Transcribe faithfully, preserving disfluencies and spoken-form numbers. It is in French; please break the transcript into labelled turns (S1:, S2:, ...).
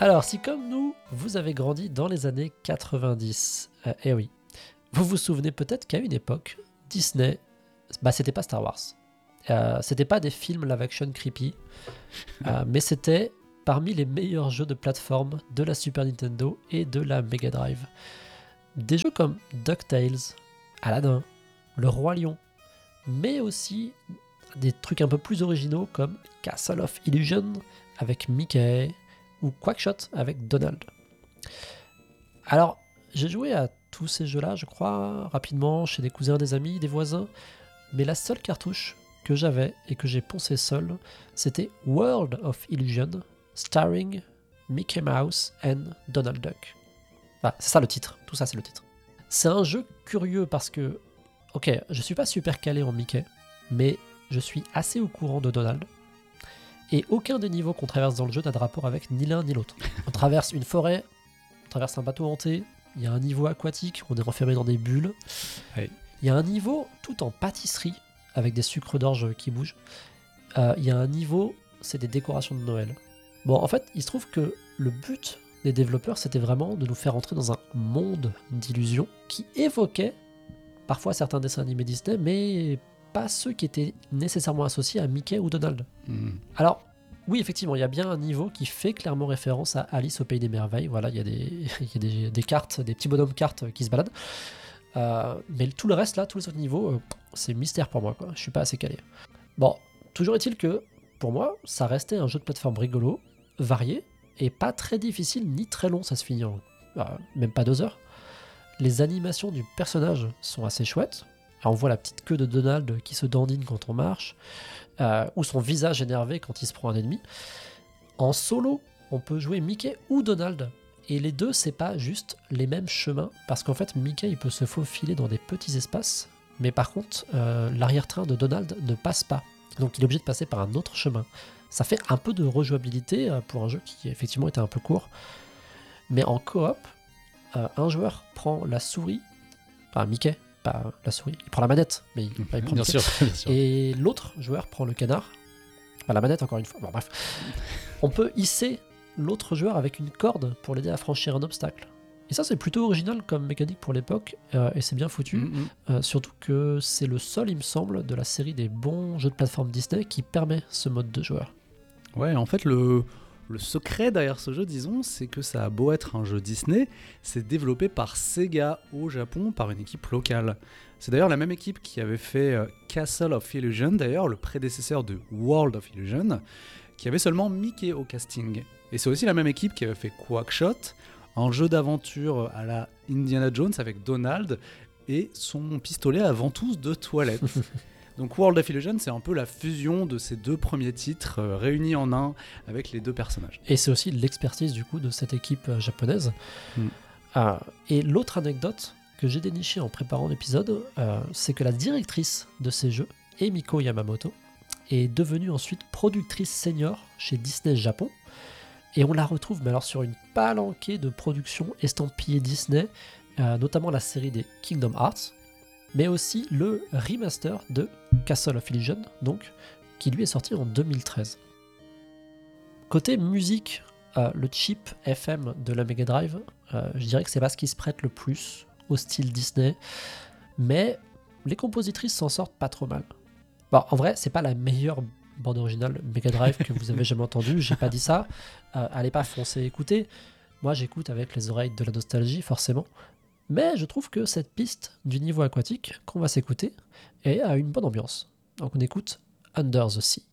S1: Alors, si comme nous, vous avez grandi dans les années quatre-vingt-dix, euh, eh oui, vous vous souvenez peut-être qu'à une époque, Disney, bah c'était pas Star Wars. Euh, c'était pas des films live-action creepy, euh, mais c'était parmi les meilleurs jeux de plateforme de la Super Nintendo et de la Mega Drive. Des jeux comme DuckTales, Aladdin, Le Roi Lion, mais aussi des trucs un peu plus originaux comme Castle of Illusion avec Mickey ou Quackshot avec Donald. Alors, j'ai joué à tous ces jeux-là, je crois, rapidement, chez des cousins, des amis, des voisins, mais la seule cartouche que j'avais et que j'ai poncé seul, c'était World of Illusion, starring Mickey Mouse and Donald Duck. Bah, c'est ça le titre, tout ça c'est le titre. C'est un jeu curieux parce que, ok, je suis pas super calé en Mickey, mais je suis assez au courant de Donald. Et aucun des niveaux qu'on traverse dans le jeu n'a de rapport avec ni l'un ni l'autre. On traverse une forêt, on traverse un bateau hanté, il y a un niveau aquatique, on est renfermé dans des bulles.
S2: Oui.
S1: Il y a un niveau tout en pâtisserie, avec des sucres d'orge qui bougent. Euh, il y a un niveau, c'est des décorations de Noël. Bon, en fait, il se trouve que le but des développeurs, c'était vraiment de nous faire entrer dans un monde d'illusions qui évoquait parfois certains dessins animés Disney, mais pas ceux qui étaient nécessairement associés à Mickey ou Donald.
S2: Mmh.
S1: Alors, oui, effectivement, il y a bien un niveau qui fait clairement référence à Alice au Pays des Merveilles. Voilà, il y a des, il y a des, des cartes, des petits bonhommes cartes qui se baladent. Euh, mais tout le reste, là, tous les autres niveaux, euh, c'est mystère pour moi, quoi. Je suis pas assez calé. Bon, toujours est-il que, pour moi, ça restait un jeu de plateforme rigolo, varié, et pas très difficile ni très long, ça se finit en euh, même pas deux heures. Les animations du personnage sont assez chouettes. Alors, on voit la petite queue de Donald qui se dandine quand on marche, euh, ou son visage énervé quand il se prend un ennemi. En solo, on peut jouer Mickey ou Donald. Et les deux, c'est pas juste les mêmes chemins, parce qu'en fait, Mickey, il peut se faufiler dans des petits espaces, mais par contre, euh, l'arrière-train de Donald ne passe pas. Donc, il est obligé de passer par un autre chemin. Ça fait un peu de rejouabilité euh, pour un jeu qui, effectivement, était un peu court. Mais en coop, euh, un joueur prend la souris, enfin Mickey, pas la souris, il prend la manette, mais il, bah, il prend
S2: Bien
S1: Mickey.
S2: sûr, bien sûr.
S1: Et l'autre joueur prend le canard, enfin la manette encore une fois. Bon, bref, on peut hisser l'autre joueur avec une corde pour l'aider à franchir un obstacle. Et ça, c'est plutôt original comme mécanique pour l'époque, euh, et c'est bien foutu.
S2: Mmh.
S1: Euh, surtout que c'est le seul, il me semble, de la série des bons jeux de plateforme Disney qui permet ce mode de joueur.
S2: Ouais, en fait, le, le secret derrière ce jeu, disons, c'est que ça a beau être un jeu Disney, c'est développé par Sega au Japon, par une équipe locale. C'est d'ailleurs la même équipe qui avait fait euh, Castle of Illusion, d'ailleurs, le prédécesseur de World of Illusion, qui avait seulement Mickey au casting. Et c'est aussi la même équipe qui avait fait Quackshot, un jeu d'aventure à la Indiana Jones avec Donald et son pistolet à ventouse de toilette. Donc World of Illusion, c'est un peu la fusion de ces deux premiers titres euh, réunis en un avec les deux personnages.
S1: Et c'est aussi l'expertise du coup de cette équipe euh, japonaise.
S2: Mm.
S1: Euh, et l'autre anecdote que j'ai dénichée en préparant l'épisode, euh, c'est que la directrice de ces jeux, Emiko Yamamoto, est devenue ensuite productrice senior chez Disney Japon. Et on la retrouve mais alors sur une palanquée de productions estampillées Disney, euh, notamment la série des Kingdom Hearts, mais aussi le remaster de Castle of Illusion, donc, qui lui est sorti en deux mille treize. Côté musique, euh, le chip F M de la Mega Drive, euh, je dirais que c'est pas ce qui se prête le plus au style Disney, mais les compositrices s'en sortent pas trop mal. Bon, en vrai, c'est pas la meilleure bande originale Mega Drive que vous avez jamais entendue, j'ai pas dit ça. Euh, allez pas foncer écouter. Moi, j'écoute avec les oreilles de la nostalgie, forcément. Mais je trouve que cette piste du niveau aquatique qu'on va s'écouter est à une bonne ambiance. Donc on écoute Under the Sea.